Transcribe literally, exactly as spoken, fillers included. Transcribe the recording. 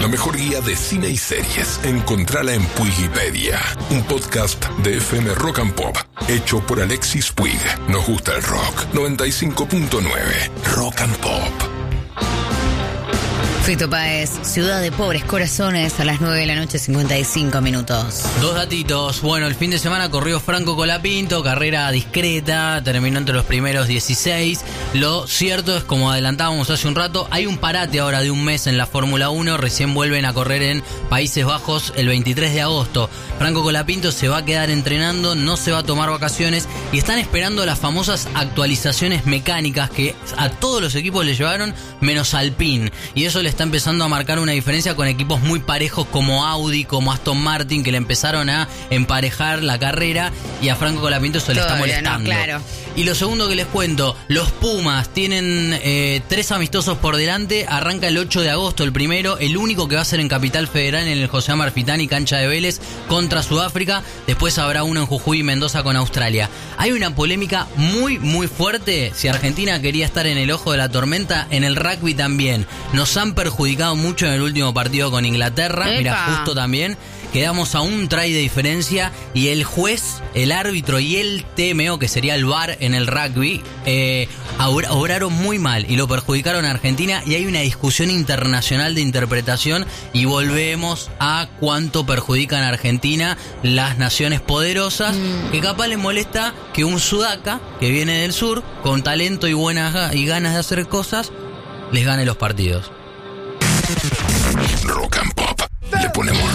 La mejor guía de cine y series. Encontrala en Puigipedia, un podcast de F M Rock and Pop, hecho por Alexis Puig. Nos gusta el rock. noventa y cinco punto nueve Rock and Pop. Fito Páez, Ciudad de Pobres Corazones, a las nueve de la noche, cincuenta y cinco minutos. Dos datitos. Bueno, el fin de semana corrió Franco Colapinto, carrera discreta, terminó entre los primeros dieciséis. Lo cierto es, como adelantábamos hace un rato, hay un parate ahora de un mes en la Fórmula uno. Recién vuelven a correr en Países Bajos el veintitrés de agosto. Franco Colapinto se va a quedar entrenando, no se va a tomar vacaciones y están esperando las famosas actualizaciones mecánicas que a todos los equipos le llevaron, menos Alpine. Y eso le está empezando a marcar una diferencia con equipos muy parejos como Audi, como Aston Martin, que le empezaron a emparejar la carrera, y a Franco Colapinto eso le está molestando. No, claro. Y lo segundo que les cuento, los Pumas tienen eh, tres amistosos por delante. Arranca el ocho de agosto el primero, el único que va a ser en Capital Federal, en el José Amalfitani, cancha de Vélez, contra Sudáfrica. Después habrá uno en Jujuy y Mendoza con Australia. Hay una polémica muy muy fuerte. Si Argentina quería estar en el ojo de la tormenta, en el rugby también. Nos han perjudicado mucho en el último partido con Inglaterra. ¡Epa! Mira, justo también quedamos a un try de diferencia y el juez, el árbitro y el T M O, que sería el V A R en el rugby, eh, obraron muy mal y lo perjudicaron a Argentina, y hay una discusión internacional de interpretación y volvemos a cuánto perjudican a Argentina las naciones poderosas, mm. que capaz les molesta que un sudaca que viene del sur, con talento y buenas y ganas de hacer cosas, les gane los partidos. Rock and Pop. Le ponemos